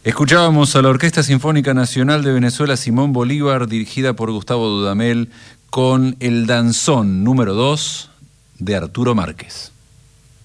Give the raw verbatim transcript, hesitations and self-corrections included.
Escuchábamos a la Orquesta Sinfónica Nacional de Venezuela Simón Bolívar, dirigida por Gustavo Dudamel, con el danzón número dos de Arturo Márquez.